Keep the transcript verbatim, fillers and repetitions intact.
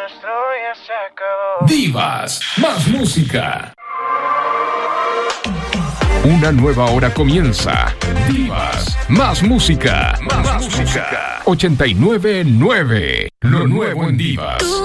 nuestro ya se acabó. Divas, más música. Una nueva hora comienza. Divas, más música. Más, más música. ochenta y nueve punto nueve. Lo nuevo en Divas.